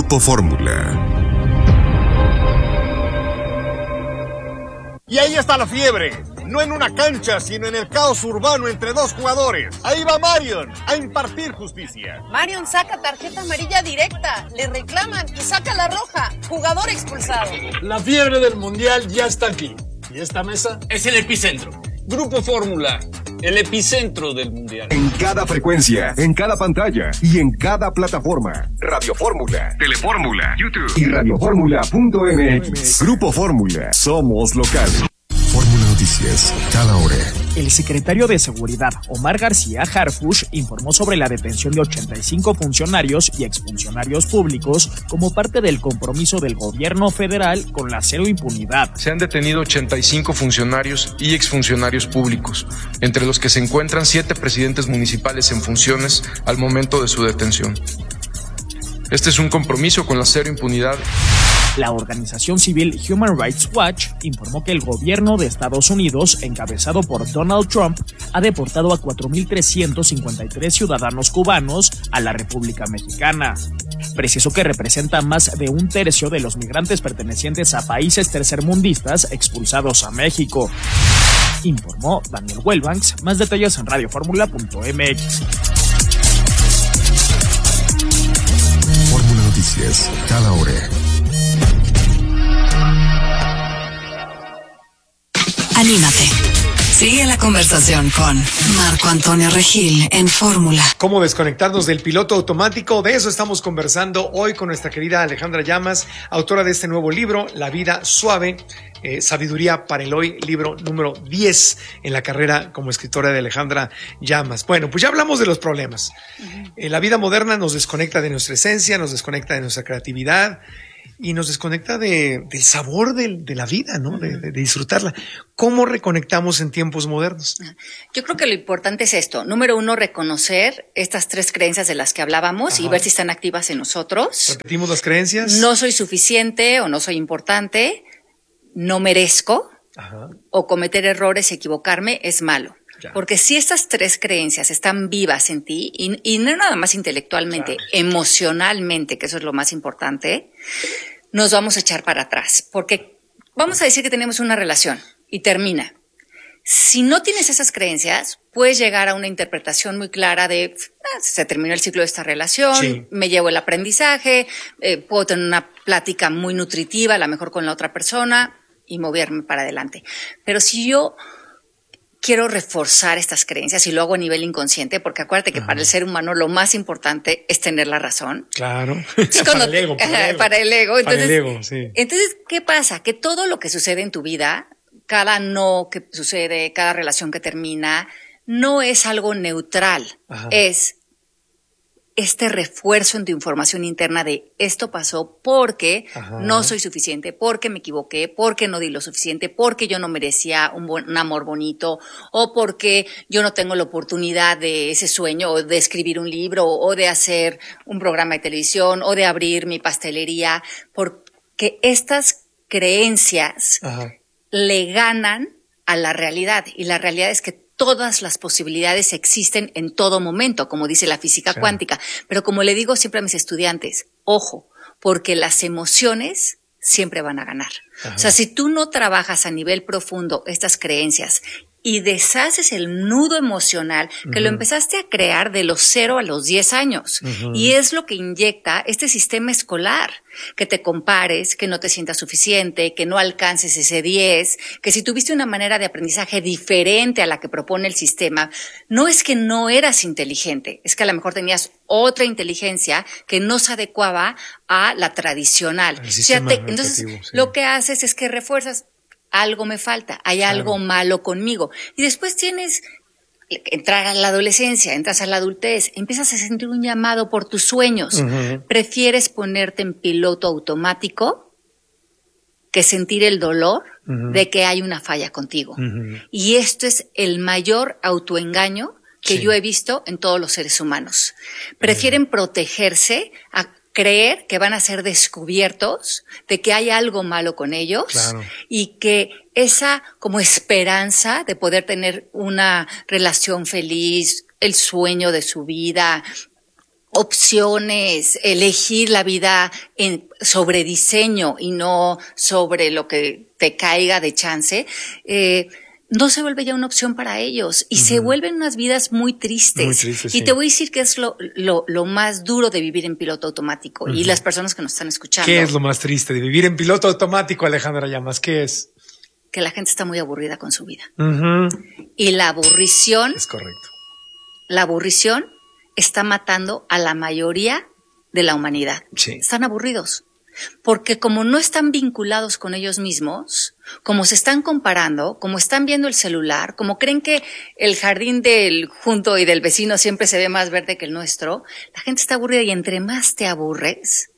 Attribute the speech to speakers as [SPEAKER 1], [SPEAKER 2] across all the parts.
[SPEAKER 1] Grupo Fórmula.
[SPEAKER 2] Y ahí está la fiebre. No en una cancha, sino en el caos urbano entre dos jugadores. Ahí va Marion a impartir justicia.
[SPEAKER 3] Marion saca tarjeta amarilla directa. Le reclaman y saca la roja. Jugador expulsado.
[SPEAKER 4] La fiebre del mundial ya está aquí. ¿Y esta mesa?
[SPEAKER 5] Es el epicentro. Grupo Fórmula, el epicentro del mundial.
[SPEAKER 1] En cada frecuencia, en cada pantalla y en cada plataforma. Radio Fórmula, Telefórmula, YouTube y radioformula.mx. Grupo Fórmula, somos locales. Fórmula Noticias, cada hora.
[SPEAKER 6] El secretario de Seguridad, Omar García Harfuch, informó sobre la detención de 85 funcionarios y exfuncionarios públicos como parte del compromiso del gobierno federal con la cero impunidad.
[SPEAKER 7] Se han detenido 85 funcionarios y exfuncionarios públicos, entre los que se encuentran 7 presidentes municipales en funciones al momento de su detención. Este es un compromiso con la cero impunidad.
[SPEAKER 6] La organización civil Human Rights Watch informó que el gobierno de Estados Unidos, encabezado por Donald Trump, ha deportado a 4,353 ciudadanos cubanos a la República Mexicana. Precisó que representa más de un tercio de los migrantes pertenecientes a países tercermundistas expulsados a México. Informó Daniel Wellbanks. Más detalles en radioformula.mx.
[SPEAKER 1] Fórmula Noticias, cada hora.
[SPEAKER 8] Anímate. Sigue la conversación con Marco Antonio Regil en Fórmula.
[SPEAKER 9] ¿Cómo desconectarnos del piloto automático? De eso estamos conversando hoy con nuestra querida Alejandra Llamas, autora de este nuevo libro, La vida suave, sabiduría para el hoy, libro número 10 en la carrera como escritora de Alejandra Llamas. Bueno, pues ya hablamos de los problemas. La vida moderna nos desconecta de nuestra esencia, nos desconecta de nuestra creatividad y nos desconecta del sabor de la vida, ¿no? De disfrutarla. ¿Cómo reconectamos en tiempos modernos?
[SPEAKER 10] Yo creo que lo importante es esto. Número 1, reconocer estas 3 creencias de las que hablábamos. Ajá. Y ver si están activas en nosotros.
[SPEAKER 9] ¿Repetimos las creencias?
[SPEAKER 10] No soy suficiente o no soy importante. No merezco. Ajá. O cometer errores y equivocarme es malo. Ya. Porque si estas 3 creencias están vivas en ti, y no nada más intelectualmente, claro, emocionalmente, que eso es lo más importante, nos vamos a echar para atrás. Porque vamos a decir que tenemos una relación y termina. Si no tienes esas creencias, puedes llegar a una interpretación muy clara de se terminó el ciclo de esta relación, sí, me llevo el aprendizaje, puedo tener una plática muy nutritiva, a lo mejor con la otra persona, y moverme para adelante. Pero si yo quiero reforzar estas creencias y lo hago a nivel inconsciente, porque acuérdate que para el ser humano lo más importante es tener la razón.
[SPEAKER 9] Claro.
[SPEAKER 10] Para el ego. Para el ego. Entonces,
[SPEAKER 9] para el ego, sí.
[SPEAKER 10] Entonces, ¿qué pasa? Que todo lo que sucede en tu vida, cada no que sucede, cada relación que termina, no es algo neutral. Ajá. Es este refuerzo en tu información interna de esto pasó porque Ajá. no soy suficiente, porque me equivoqué, porque no di lo suficiente, porque yo no merecía un amor bonito, o porque yo no tengo la oportunidad de ese sueño, o de escribir un libro, o de hacer un programa de televisión, o de abrir mi pastelería, porque estas creencias Ajá. le ganan a la realidad, y la realidad es que todas las posibilidades existen en todo momento, como dice la física sí. cuántica. Pero como le digo siempre a mis estudiantes, ojo, porque las emociones siempre van a ganar. Ajá. O sea, si tú no trabajas a nivel profundo estas creencias y deshaces el nudo emocional que lo empezaste a crear de los 0 a los 10 años. Y es lo que inyecta este sistema escolar, que te compares, que no te sientas suficiente, que no alcances ese 10, que si tuviste una manera de aprendizaje diferente a la que propone el sistema, no es que no eras inteligente, es que a lo mejor tenías otra inteligencia que no se adecuaba a la tradicional. Entonces, sí. Lo que haces es que refuerzas, algo me falta, hay algo malo conmigo. Y después tienes entrar a la adolescencia, entras a la adultez, empiezas a sentir un llamado por tus sueños. Prefieres ponerte en piloto automático que sentir el dolor de que hay una falla contigo. Y esto es el mayor autoengaño que yo he visto en todos los seres humanos. Prefieren protegerse a creer que van a ser descubiertos, de que hay algo malo con ellos y que esa como esperanza de poder tener una relación feliz, el sueño de su vida, opciones, elegir la vida sobre diseño y no sobre lo que te caiga de chance, no se vuelve ya una opción para ellos y se vuelven unas vidas muy tristes. Muy tristes, y te voy a decir que es lo más duro de vivir en piloto automático y las personas que nos están escuchando.
[SPEAKER 9] ¿Qué es lo más triste de vivir en piloto automático, Alejandra Llamas? ¿Qué es?
[SPEAKER 10] Que la gente está muy aburrida con su vida. Y la aburrición.
[SPEAKER 9] Es correcto.
[SPEAKER 10] La aburrición está matando a la mayoría de la humanidad.
[SPEAKER 9] Sí.
[SPEAKER 10] Están aburridos. Porque como no están vinculados con ellos mismos, como se están comparando, como están viendo el celular, como creen que el jardín del junto y del vecino siempre se ve más verde que el nuestro, la gente está aburrida y entre más te aburres,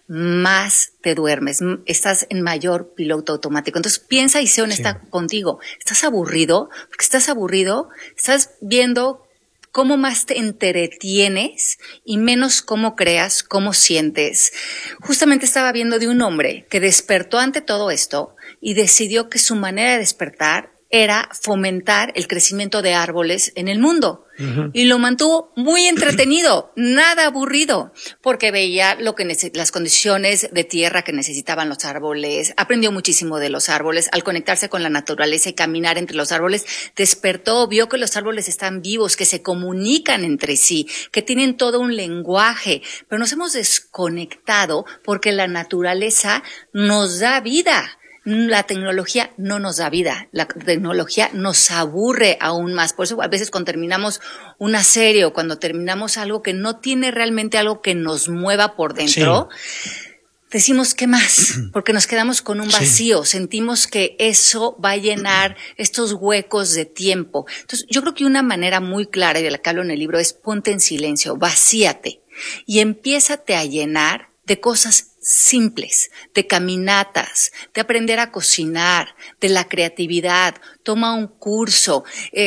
[SPEAKER 10] más te duermes, estás en mayor piloto automático. Entonces piensa y sé honesta contigo. ¿Estás aburrido? Porque estás aburrido, estás viendo cómo más te entretienes y menos cómo creas, cómo sientes. Justamente estaba viendo de un hombre que despertó ante todo esto y decidió que su manera de despertar era fomentar el crecimiento de árboles en el mundo. Y lo mantuvo muy entretenido, nada aburrido, porque veía las condiciones de tierra que necesitaban los árboles, aprendió muchísimo de los árboles, al conectarse con la naturaleza y caminar entre los árboles, despertó, vio que los árboles están vivos, que se comunican entre sí, que tienen todo un lenguaje, pero nos hemos desconectado porque la naturaleza nos da vida. La tecnología no nos da vida, la tecnología nos aburre aún más. Por eso a veces cuando terminamos una serie o cuando terminamos algo que no tiene realmente algo que nos mueva por dentro, decimos ¿qué más? Porque nos quedamos con un vacío, sentimos que eso va a llenar estos huecos de tiempo. Entonces yo creo que una manera muy clara y de la que hablo en el libro es ponte en silencio, vacíate y empiézate a llenar de cosas simples, de caminatas, de aprender a cocinar, de la creatividad. Toma un curso,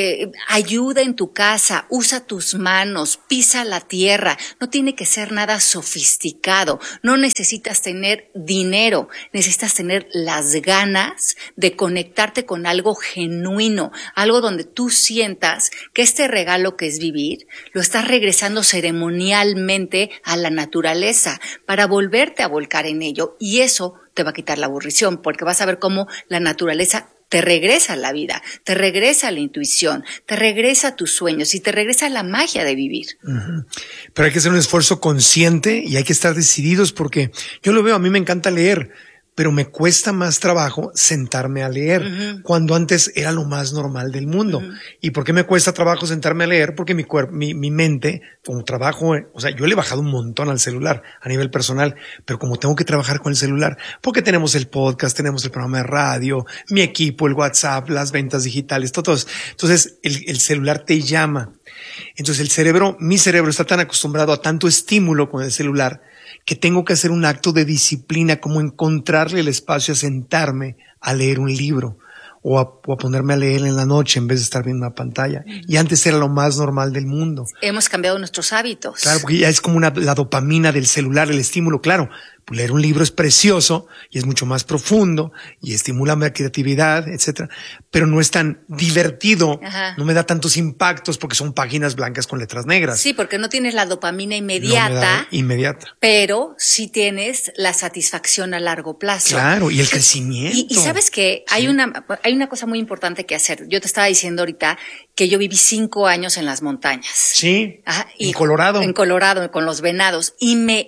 [SPEAKER 10] ayuda en tu casa, usa tus manos, pisa la tierra. No tiene que ser nada sofisticado, no necesitas tener dinero, necesitas tener las ganas de conectarte con algo genuino, algo donde tú sientas que este regalo que es vivir, lo estás regresando ceremonialmente a la naturaleza para volverte a volcar en ello, y eso te va a quitar la aburrición, porque vas a ver cómo la naturaleza te regresa a la vida, te regresa a la intuición, te regresa a tus sueños y te regresa a la magia de vivir.
[SPEAKER 9] Pero hay que hacer un esfuerzo consciente y hay que estar decididos, porque yo lo veo, a mí me encanta leer, pero me cuesta más trabajo sentarme a leer, cuando antes era lo más normal del mundo. ¿Y por qué me cuesta trabajo sentarme a leer? Porque mi mente, como trabajo, o sea, yo le he bajado un montón al celular a nivel personal, pero como tengo que trabajar con el celular, porque tenemos el podcast, tenemos el programa de radio, mi equipo, el WhatsApp, las ventas digitales, todo. Entonces, el celular te llama. Entonces, mi cerebro está tan acostumbrado a tanto estímulo con el celular que tengo que hacer un acto de disciplina, como encontrarle el espacio a sentarme a leer un libro o a ponerme a leer en la noche en vez de estar viendo una pantalla. Y antes era lo más normal del mundo.
[SPEAKER 10] Hemos cambiado nuestros hábitos.
[SPEAKER 9] Claro, porque ya es como la dopamina del celular, el estímulo. Claro, pues leer un libro es precioso y es mucho más profundo y estimula mi creatividad, etcétera, pero no es tan divertido, no me da tantos impactos porque son páginas blancas con letras negras.
[SPEAKER 10] Sí, porque no tienes la dopamina inmediata, pero sí tienes la satisfacción a largo plazo.
[SPEAKER 9] Claro, y el crecimiento.
[SPEAKER 10] Y sabes que hay una cosa muy importante que hacer. Yo te estaba diciendo ahorita que yo viví 5 años en las montañas.
[SPEAKER 9] Sí, en Colorado.
[SPEAKER 10] En Colorado, con los venados. Y me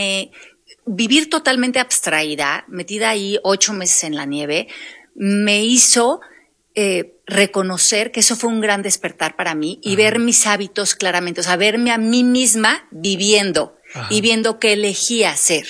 [SPEAKER 10] vivir totalmente abstraída, metida ahí 8 meses en la nieve, me hizo reconocer que eso fue un gran despertar para mí y ver mis hábitos claramente, o sea, verme a mí misma viviendo y viendo qué elegía hacer.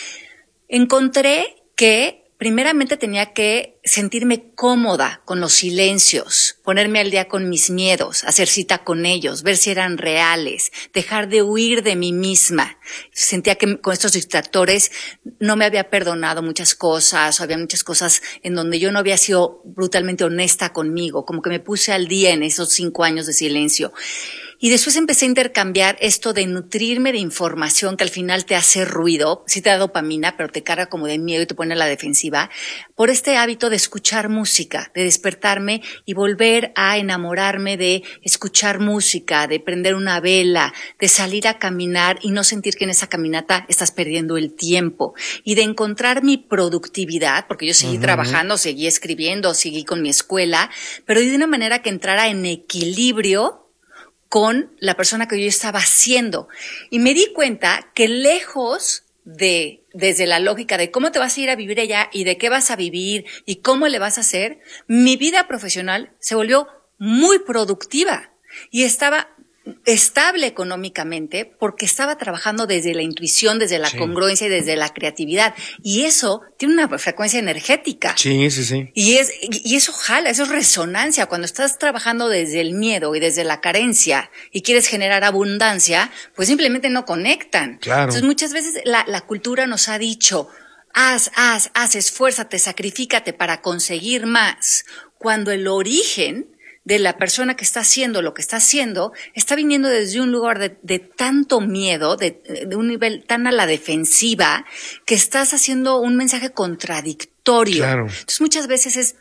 [SPEAKER 10] Encontré que primeramente tenía que sentirme cómoda con los silencios, ponerme al día con mis miedos, hacer cita con ellos, ver si eran reales, dejar de huir de mí misma. Sentía que con estos distractores no me había perdonado muchas cosas, o había muchas cosas en donde yo no había sido brutalmente honesta conmigo, como que me puse al día en esos 5 años de silencio. Y después empecé a intercambiar esto de nutrirme de información que al final te hace ruido, sí te da dopamina, pero te carga como de miedo y te pone a la defensiva, por este hábito de escuchar música, de despertarme y volver a enamorarme de escuchar música, de prender una vela, de salir a caminar y no sentir que en esa caminata estás perdiendo el tiempo, y de encontrar mi productividad, porque yo seguí trabajando, seguí escribiendo, seguí con mi escuela, pero de una manera que entrara en equilibrio con la persona que yo estaba siendo. Y me di cuenta que lejos de, desde la lógica de cómo te vas a ir a vivir allá y de qué vas a vivir y cómo le vas a hacer, mi vida profesional se volvió muy productiva y estaba estable económicamente porque estaba trabajando desde la intuición, desde la congruencia y desde la creatividad. Y eso tiene una frecuencia energética.
[SPEAKER 9] Sí.
[SPEAKER 10] Y eso jala, eso es resonancia. Cuando estás trabajando desde el miedo y desde la carencia y quieres generar abundancia, pues simplemente no conectan.
[SPEAKER 9] Claro.
[SPEAKER 10] Entonces muchas veces la cultura nos ha dicho, haz, esfuérzate, sacrifícate para conseguir más. Cuando el origen de la persona que está haciendo lo que está haciendo, está viniendo desde un lugar de tanto miedo, de un nivel tan a la defensiva, que estás haciendo un mensaje contradictorio.
[SPEAKER 9] Claro.
[SPEAKER 10] Entonces muchas veces es,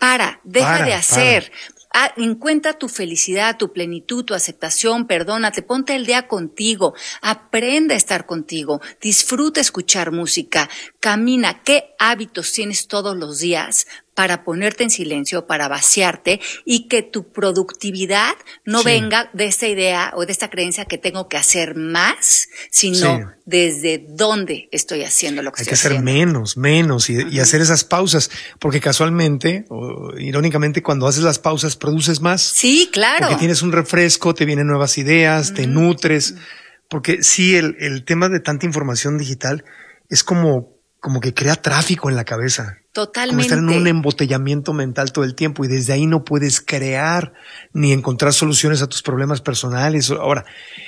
[SPEAKER 10] deja de hacer. Encuentra tu felicidad, tu plenitud, tu aceptación, perdónate, ponte el día contigo, aprende a estar contigo, disfruta escuchar música, camina. ¿Qué hábitos tienes todos los días para ponerte en silencio, para vaciarte y que tu productividad no venga de esta idea o de esta creencia que tengo que hacer más, sino desde dónde estoy haciendo lo que estoy haciendo?
[SPEAKER 9] Hay que hacer menos y hacer esas pausas, porque casualmente o irónicamente cuando haces las pausas produces más.
[SPEAKER 10] Sí, claro.
[SPEAKER 9] Porque tienes un refresco, te vienen nuevas ideas, te nutres, porque sí, el tema de tanta información digital es como que crea tráfico en la cabeza.
[SPEAKER 10] Totalmente.
[SPEAKER 9] Como estar en un embotellamiento mental todo el tiempo y desde ahí no puedes crear ni encontrar soluciones a tus problemas personales. Ahora,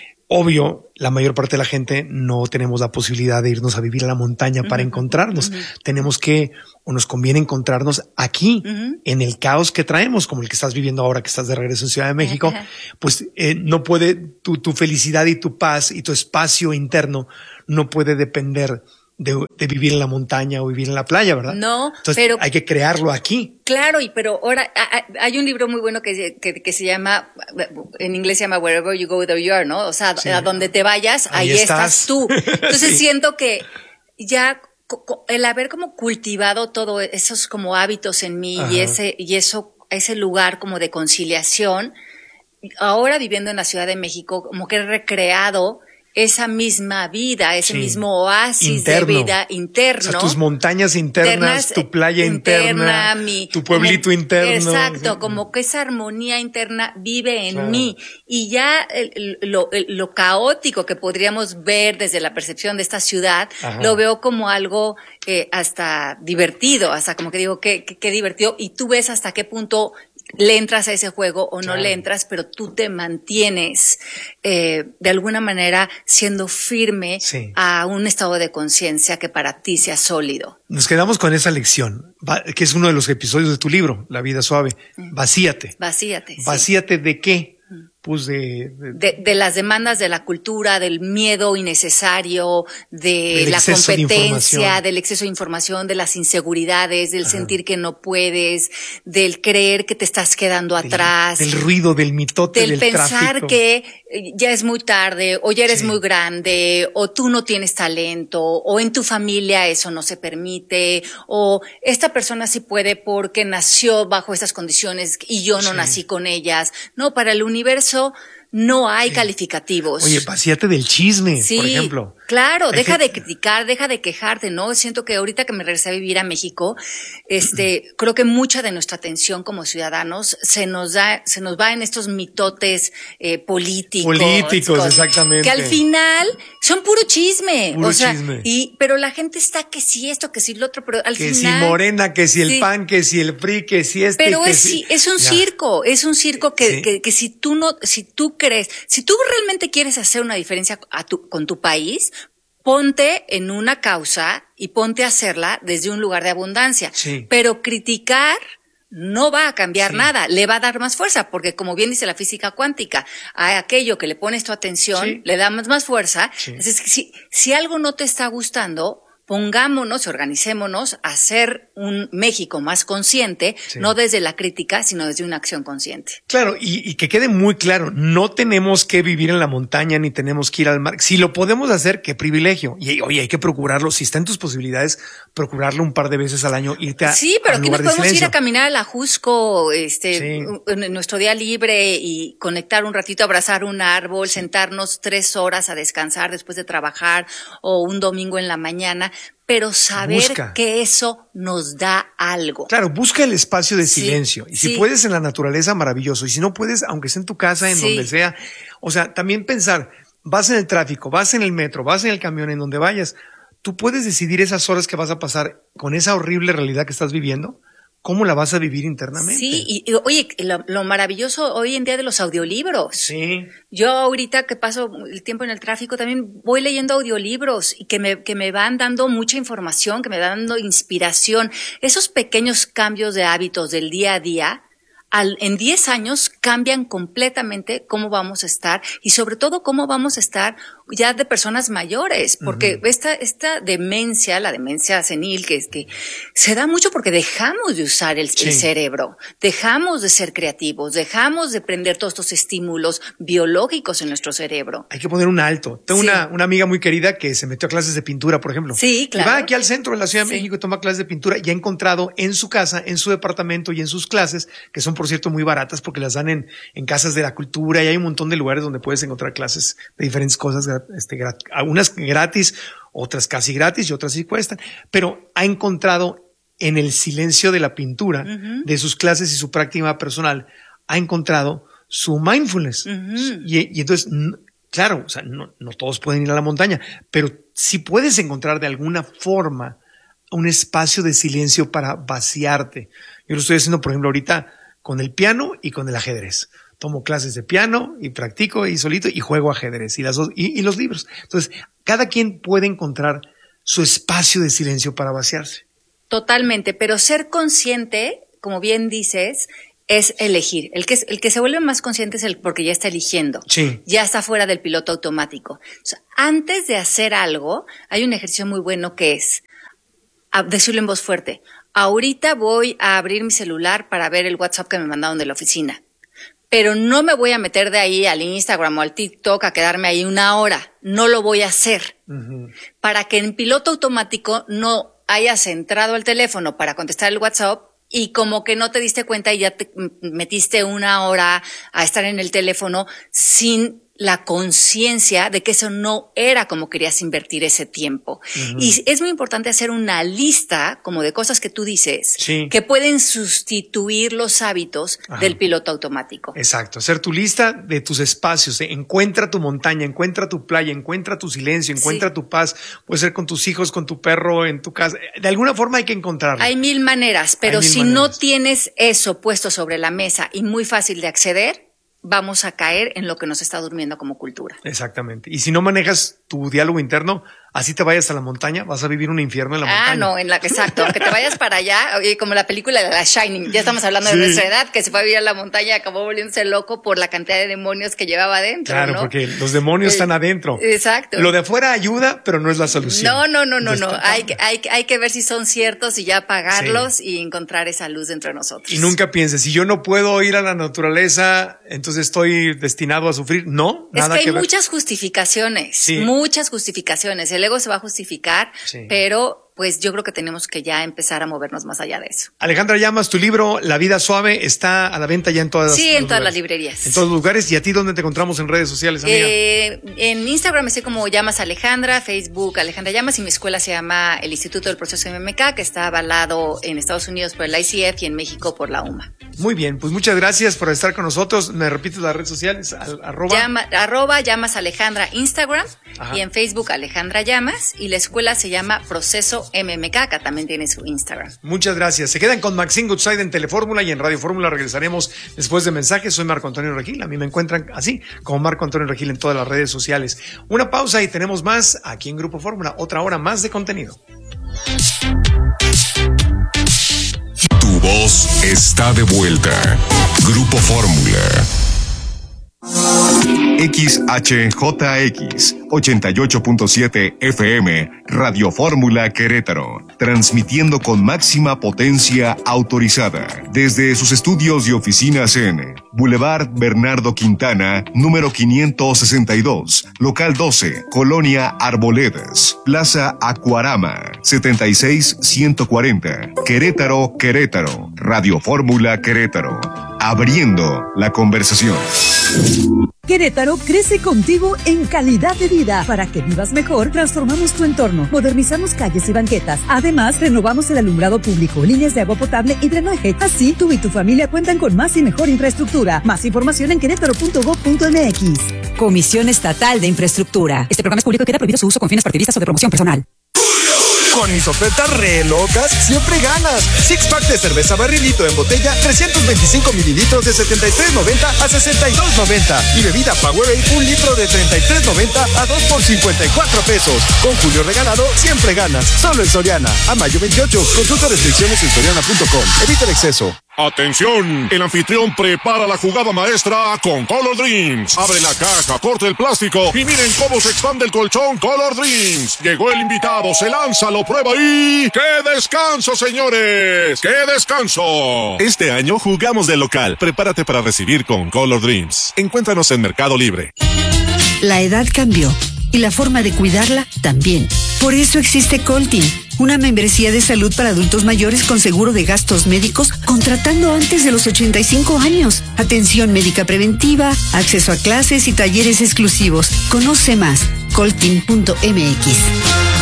[SPEAKER 9] obvio, la mayor parte de la gente no tenemos la posibilidad de irnos a vivir a la montaña para encontrarnos. Tenemos que, o nos conviene encontrarnos aquí, en el caos que traemos, como el que estás viviendo ahora que estás de regreso en Ciudad de México. Pues no puede, tu felicidad y tu paz y tu espacio interno no puede depender de vivir en la montaña o vivir en la playa, ¿verdad?
[SPEAKER 10] No,
[SPEAKER 9] entonces,
[SPEAKER 10] pero
[SPEAKER 9] hay que crearlo aquí.
[SPEAKER 10] Claro, pero ahora hay un libro muy bueno que se llama, en inglés se llama Wherever You Go, There You Are, ¿no? O sea, a donde te vayas, ahí estás tú. Entonces siento que ya el haber como cultivado todo esos como hábitos en mí y ese lugar como de conciliación, ahora viviendo en la Ciudad de México, como que he recreado esa misma vida, ese mismo oasis interno, de vida interno. O sea,
[SPEAKER 9] tus montañas internas, tu playa interna, tu pueblito interno.
[SPEAKER 10] Exacto, como que esa armonía interna vive en mí. Y ya lo caótico que podríamos ver desde la percepción de esta ciudad, lo veo como algo hasta divertido, hasta como que digo, qué divertido. Y tú ves hasta qué punto le entras a ese juego o no le entras, pero tú te mantienes de alguna manera siendo firme a un estado de conciencia que para ti sea sólido.
[SPEAKER 9] Nos quedamos con esa lección, que es uno de los episodios de tu libro, La vida suave. Vacíate.
[SPEAKER 10] Vacíate.
[SPEAKER 9] ¿Vacíate de qué? Pues
[SPEAKER 10] de las demandas de la cultura, del miedo innecesario, de la competencia, del exceso de información, de las inseguridades, del sentir que no puedes, del creer que te estás quedando atrás.
[SPEAKER 9] Del ruido, del mitote, del
[SPEAKER 10] pensar
[SPEAKER 9] tráfico.
[SPEAKER 10] que ya es muy tarde, o ya eres muy grande, o tú no tienes talento, o en tu familia eso no se permite, o esta persona sí puede porque nació bajo esas condiciones y yo no nací con ellas. No, para el universo no hay calificativos.
[SPEAKER 9] Oye, vacíate del chisme, por ejemplo.
[SPEAKER 10] Claro, deja de criticar, deja de quejarte, ¿no? Siento que ahorita que me regresé a vivir a México, creo que mucha de nuestra atención como ciudadanos se nos va en estos mitotes políticos. Políticos,
[SPEAKER 9] exactamente.
[SPEAKER 10] Que al final son puro chisme.
[SPEAKER 9] Puro chisme.
[SPEAKER 10] Pero la gente está que si esto, que si lo otro, pero al
[SPEAKER 9] que
[SPEAKER 10] final.
[SPEAKER 9] Que si Morena, que si el PAN, que si el PRI, que si este.
[SPEAKER 10] Pero es un circo, que si tú crees, si tú realmente quieres hacer una diferencia con tu país, ponte en una causa y ponte a hacerla desde un lugar de abundancia. Pero criticar no va a cambiar nada, le va a dar más fuerza, porque como bien dice la física cuántica, a aquello que le pones tu atención, le damos más fuerza. Entonces, si algo no te está gustando, pongámonos, organicémonos a hacer un México más consciente, no desde la crítica, sino desde una acción consciente.
[SPEAKER 9] Claro, y que quede muy claro, no tenemos que vivir en la montaña ni tenemos que ir al mar. Si lo podemos hacer, qué privilegio. Y oye, hay que procurarlo. Si está en tus posibilidades, procurarlo un par de veces al año, irte a
[SPEAKER 10] Sí, pero aquí nos podemos ir a caminar a la Jusco, en nuestro día libre y conectar un ratito, abrazar un árbol, sentarnos 3 horas a descansar después de trabajar o un domingo en la mañana. Pero saber que eso nos da algo.
[SPEAKER 9] Claro, busca el espacio de silencio. Y si puedes en la naturaleza, maravilloso. Y si no puedes, aunque sea en tu casa, en donde sea. O sea, también pensar, vas en el tráfico, vas en el metro, vas en el camión, en donde vayas. Tú puedes decidir esas horas que vas a pasar con esa horrible realidad que estás viviendo. ¿Cómo la vas a vivir internamente?
[SPEAKER 10] Sí, y oye, lo maravilloso hoy en día de los audiolibros.
[SPEAKER 9] Sí.
[SPEAKER 10] Yo ahorita que paso el tiempo en el tráfico también voy leyendo audiolibros y que me van dando mucha información, que me van dando inspiración. Esos pequeños cambios de hábitos del día a día, en 10 años cambian completamente cómo vamos a estar y sobre todo cómo vamos a estar ya de personas mayores, porque esta demencia, la demencia senil, que se da mucho porque dejamos de usar el cerebro, dejamos de ser creativos, dejamos de prender todos estos estímulos biológicos en nuestro cerebro.
[SPEAKER 9] Hay que poner un alto. Tengo una amiga muy querida que se metió a clases de pintura, por ejemplo.
[SPEAKER 10] Sí, claro.
[SPEAKER 9] Y va aquí al centro de la Ciudad de México y toma clases de pintura y ha encontrado en su casa, en su departamento y en sus clases, que son por cierto muy baratas porque las dan en casas de la cultura y hay un montón de lugares donde puedes encontrar clases de diferentes cosas, algunas gratis, otras casi gratis y otras sí cuestan, pero ha encontrado en el silencio de la pintura, de sus clases y su práctica personal, ha encontrado su mindfulness. Y entonces, claro, o sea, no todos pueden ir a la montaña, pero sí puedes encontrar de alguna forma un espacio de silencio para vaciarte. Yo lo estoy haciendo, por ejemplo, ahorita con el piano y con el ajedrez. Tomo clases de piano y practico y solito y juego ajedrez y las dos y los libros. Entonces, cada quien puede encontrar su espacio de silencio para vaciarse.
[SPEAKER 10] Totalmente, pero ser consciente, como bien dices, es elegir. El que se vuelve más consciente es el porque ya está eligiendo.
[SPEAKER 9] Sí.
[SPEAKER 10] Ya está fuera del piloto automático. O sea, antes de hacer algo, hay un ejercicio muy bueno que es decirlo en voz fuerte. Ahorita voy a abrir mi celular para ver el WhatsApp que me mandaron de la oficina. Pero no me voy a meter de ahí al Instagram o al TikTok a quedarme ahí 1 hora. No lo voy a hacer. Para que en piloto automático no hayas entrado al teléfono para contestar el WhatsApp y como que no te diste cuenta y ya te metiste 1 hora a estar en el teléfono sin la conciencia de que eso no era como querías invertir ese tiempo. Y es muy importante hacer una lista como de cosas que tú dices que pueden sustituir los hábitos del piloto automático.
[SPEAKER 9] Exacto, hacer tu lista de tus espacios, encuentra tu montaña, encuentra tu playa, encuentra tu silencio, encuentra tu paz, puede ser con tus hijos, con tu perro, en tu casa, de alguna forma hay que encontrarlo.
[SPEAKER 10] Hay 1000 maneras, pero si no tienes eso puesto sobre la mesa y muy fácil de acceder, vamos a caer en lo que nos está durmiendo como cultura.
[SPEAKER 9] Exactamente. Y si no manejas tu diálogo interno, así te vayas a la montaña, vas a vivir un infierno en la montaña.
[SPEAKER 10] Exacto. Que te vayas para allá, como la película de The Shining. Ya estamos hablando de nuestra edad, que se fue a vivir a la montaña y acabó volviéndose loco por la cantidad de demonios que llevaba adentro. Claro,
[SPEAKER 9] ¿no? Porque los demonios están adentro.
[SPEAKER 10] Exacto.
[SPEAKER 9] Lo de afuera ayuda, pero no es la solución.
[SPEAKER 10] No. Hay que ver si son ciertos y ya apagarlos y encontrar esa luz dentro de nosotros.
[SPEAKER 9] Y nunca pienses, si yo no puedo ir a la naturaleza, entonces estoy destinado a sufrir. No, nada que ver.
[SPEAKER 10] Es que hay muchas justificaciones. Muchas justificaciones. El ego se va a justificar, pero pues yo creo que tenemos que ya empezar a movernos más allá de eso.
[SPEAKER 9] Alejandra Llamas, tu libro La vida suave está a la venta ya en todas
[SPEAKER 10] las librerías.
[SPEAKER 9] En todos los lugares. ¿Y a ti dónde te encontramos en redes sociales, amiga?
[SPEAKER 10] En Instagram estoy como Llamas Alejandra, Facebook Alejandra Llamas y mi escuela se llama el Instituto del Proceso MMK, que está avalado en Estados Unidos por el ICF y en México por la UMA.
[SPEAKER 9] Muy bien, pues muchas gracias por estar con nosotros. ¿Me repites las redes sociales?
[SPEAKER 10] Arroba Llamas Alejandra Instagram y en Facebook Alejandra Llamas y la escuela se llama Proceso MMK, que también tiene su Instagram.
[SPEAKER 9] Muchas gracias. Se quedan con Maxine Goodside en Telefórmula y en Radio Fórmula. Regresaremos después de mensajes. Soy Marco Antonio Regil. A mí me encuentran así, como Marco Antonio Regil en todas las redes sociales. Una pausa y tenemos más aquí en Grupo Fórmula. Otra hora más de contenido.
[SPEAKER 1] Tu voz está de vuelta. Grupo Fórmula. XHJX 88.7 FM, Radio Fórmula Querétaro, transmitiendo con máxima potencia autorizada desde sus estudios y oficinas en Boulevard Bernardo Quintana, número 562, local 12, Colonia Arboledas, Plaza Acuarama, 76140, Querétaro, Querétaro, Radio Fórmula Querétaro, abriendo la conversación.
[SPEAKER 11] Querétaro crece contigo en calidad de vida. Para que vivas mejor, transformamos tu entorno, modernizamos calles y banquetas. Además, renovamos el alumbrado público, líneas de agua potable y drenaje. Así, tú y tu familia cuentan con más y mejor infraestructura. Más información en querétaro.gov.mx.
[SPEAKER 12] Comisión Estatal de Infraestructura. Este programa es público y queda prohibido su uso con fines partidistas o de promoción personal.
[SPEAKER 13] Con mis ofertas re locas, siempre ganas. Six pack de cerveza barrilito en botella, 325 mililitros de 73.90 a 62.90. Y bebida Powerade, 1 litro de 33.90 a 2 por 54 pesos. Con Julio regalado, siempre ganas. Solo en Soriana. A mayo 28. Consulta restricciones en soriana.com. Evita el exceso.
[SPEAKER 14] ¡Atención! El anfitrión prepara la jugada maestra con Color Dreams. Abre la caja, corta el plástico y miren cómo se expande el colchón Color Dreams. Llegó el invitado, se lanza, lo prueba y... ¡qué descanso, señores! ¡Qué descanso!
[SPEAKER 15] Este año jugamos de local. Prepárate para recibir con Color Dreams. Encuéntranos en Mercado Libre.
[SPEAKER 16] La edad cambió y la forma de cuidarla también. Por eso existe Coltin, una membresía de salud para adultos mayores con seguro de gastos médicos contratando antes de los 85 años. Atención médica preventiva, acceso a clases y talleres exclusivos. Conoce más, coltin.mx.